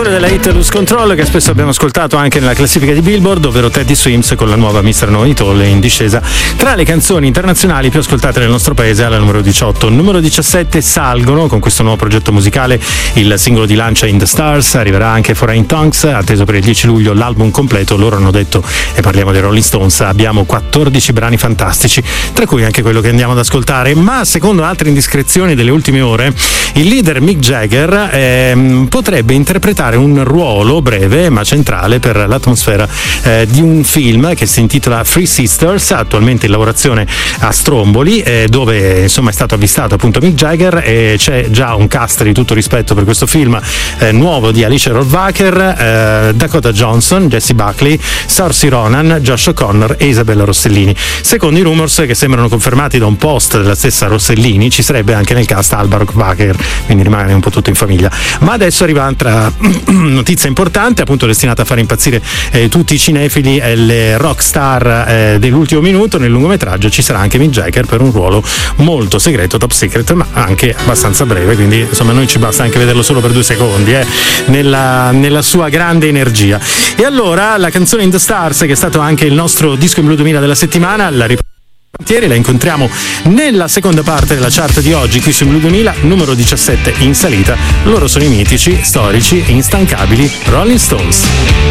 l'autore della hit Lose Control, che spesso abbiamo ascoltato anche nella classifica di Billboard, ovvero Teddy Swims con la nuova Mr. Know-It-All, in discesa tra le canzoni internazionali più ascoltate nel nostro paese alla numero 18. Numero 17 salgono con questo nuovo progetto musicale il singolo di lancia In The Stars, arriverà anche Foreign Tongues, atteso per il 10 luglio l'album completo. Loro hanno detto, e parliamo dei Rolling Stones, abbiamo 14 brani fantastici, tra cui anche quello che andiamo ad ascoltare. Ma secondo altre indiscrezioni delle ultime ore, il leader Mick Jagger potrebbe interpretare un ruolo breve ma centrale per l'atmosfera di un film che si intitola Three Sisters, attualmente in lavorazione a Stromboli, dove insomma è stato avvistato appunto Mick Jagger, e c'è già un cast di tutto rispetto per questo film nuovo di Alicia Rohrwacher, Dakota Johnson, Jessie Buckley, Saoirse Ronan, Josh O'Connor e Isabella Rossellini. Secondo i rumors, che sembrano confermati da un post della stessa Rossellini, ci sarebbe anche nel cast Alba Rohrwacher, quindi rimane un po' tutto in famiglia. Ma adesso arriva un'altra notizia importante, appunto destinata a far impazzire tutti i cinefili e le rock star dell'ultimo minuto. Nel lungometraggio ci sarà anche Mick Jagger per un ruolo molto segreto, top secret, ma anche abbastanza breve, quindi insomma noi ci basta anche vederlo solo per 2 secondi nella sua grande energia. E allora la canzone In The Stars, che è stato anche il nostro disco in blu 2000 della settimana, la incontriamo nella seconda parte della chart di oggi qui su Blu 2000, numero 17 in salita. Loro sono i mitici, storici e instancabili Rolling Stones.